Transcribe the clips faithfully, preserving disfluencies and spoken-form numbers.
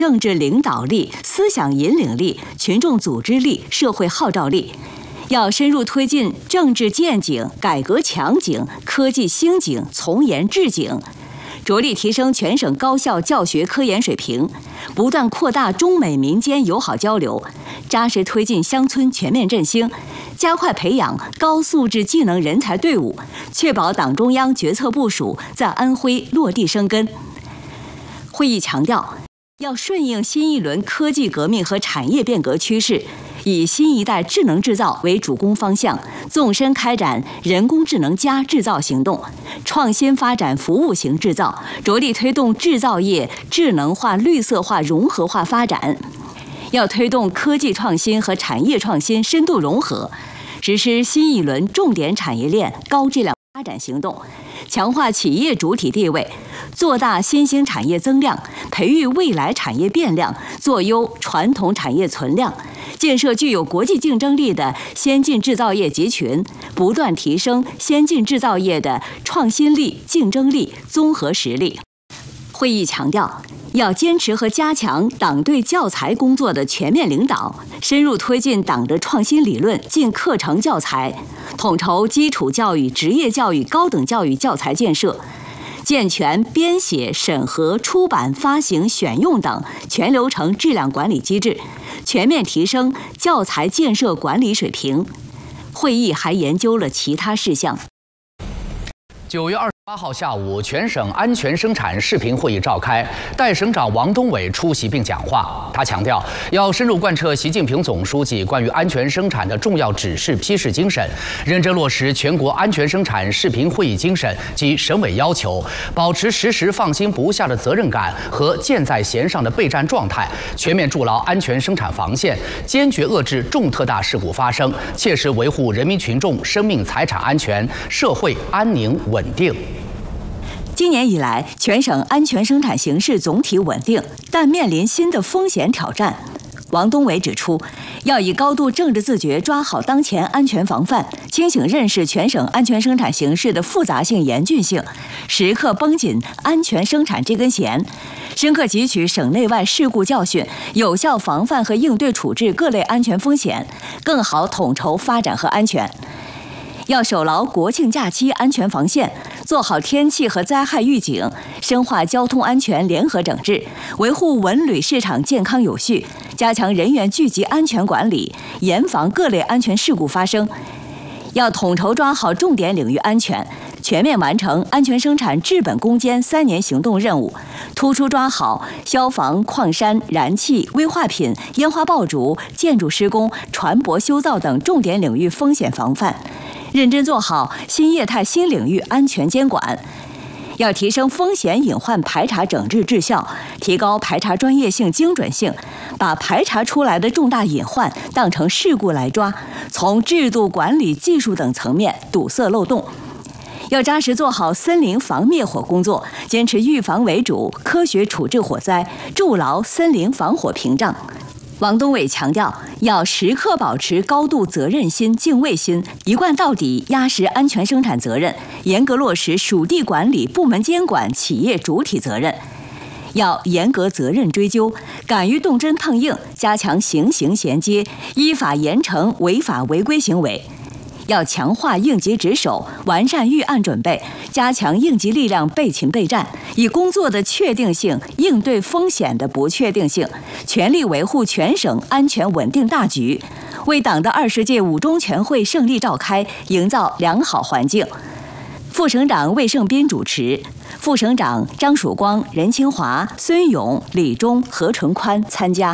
政治领导力、思想引领力、群众组织力、社会号召力。要深入推进政治见景、改革强景、科技兴景、从严治景，着力提升全省高校教学科研水平，不断扩大中美民间友好交流，扎实推进乡村全面振兴，加快培养高素质技能人才队伍，确保党中央决策部署在安徽落地生根。会议强调，要顺应新一轮科技革命和产业变革趋势，以新一代智能制造为主攻方向，纵深开展人工智能加制造行动，创新发展服务型制造，着力推动制造业智能化、绿色化、融合化发展。要推动科技创新和产业创新深度融合，实施新一轮重点产业链高质量发展行动，强化企业主体地位，做大新兴产业增量，培育未来产业变量，做优传统产业存量，建设具有国际竞争力的先进制造业集群，不断提升先进制造业的创新力、竞争力、综合实力。会议强调，要坚持和加强党对教材工作的全面领导，深入推进党的创新理论进课程教材，统筹基础教育、职业教育、高等教育教材建设，健全编写、审核、出版、发行、选用等全流程质量管理机制，全面提升教材建设管理水平。会议还研究了其他事项。 九月二十八号下午，全省安全生产视频会议召开，代省长王东伟出席并讲话。他强调，要深入贯彻习近平总书记关于安全生产的重要指示批示精神，认真落实全国安全生产视频会议精神及省委要求，保持时时放心不下的责任感和箭在弦上的备战状态，全面筑牢安全生产防线，坚决遏制重特大事故发生，切实维护人民群众生命财产安全、社会安宁稳定。 今年以来，全省安全生产形势总体稳定，但面临新的风险挑战。王东伟指出，要以高度政治自觉抓好当前安全防范，清醒认识全省安全生产形势的复杂性、严峻性，时刻绷紧安全生产这根弦，深刻汲取省内外事故教训，有效防范和应对处置各类安全风险，更好统筹发展和安全。要守牢国庆假期安全防线，做好天气和灾害预警，深化交通安全联合整治，维护文旅市场健康有序，加强人员聚集安全管理，严防各类安全事故发生。要统筹抓好重点领域安全，全面完成安全生产治本攻坚三年行动任务，突出抓好消防、矿山、燃气、危化品、烟花爆竹、建筑施工、船舶修造等重点领域风险防范，认真做好新业态新领域安全监管。要提升风险隐患排查整治质效，提高排查专业性、精准性，把排查出来的重大隐患当成事故来抓，从制度、管理、技术等层面堵塞漏洞。要扎实做好森林防灭火工作，坚持预防为主，科学处置火灾，筑牢森林防火屏障。王东伟强调，要时刻保持高度责任心、敬畏心，一贯到底压实安全生产责任，严格落实属地管理、部门监管、企业主体责任。要严格责任追究，敢于动真碰硬，加强刑刑衔接，依法严惩违法违规行为。要强化应急值守，完善预案准备，加强应急力量备勤备战，以工作的确定性应对风险的不确定性，全力维护全省安全稳定大局，为党的二十届五中全会胜利召开营造良好环境。副省长魏胜斌主持，副省长张曙光、任清华、孙勇、李忠、何纯宽参加。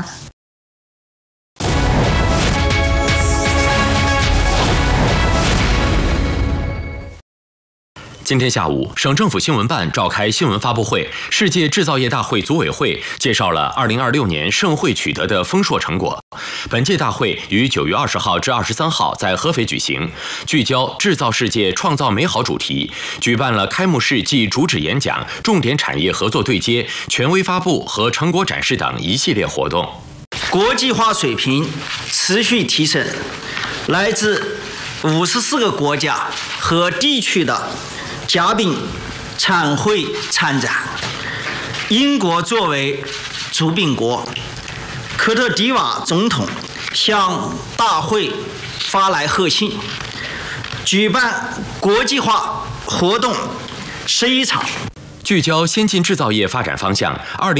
今天下午，省政府新闻办召开新闻发布会，世界制造业大会组委会介绍了二零二六年盛会取得的丰硕成果。本届大会于九月二十号至二十三号在合肥举行，聚焦制造世界创造美好主题，举办了开幕式暨主旨演讲、重点产业合作对接、权威发布和成果展示等一系列活动。 国际化水平持续提升，来自五十四个国家和地区的嘉宾参会参展。英国作为主宾国科特迪瓦总统向大会发来贺信，举办国际化活动十一场。 聚焦先进制造业发展方向，二零。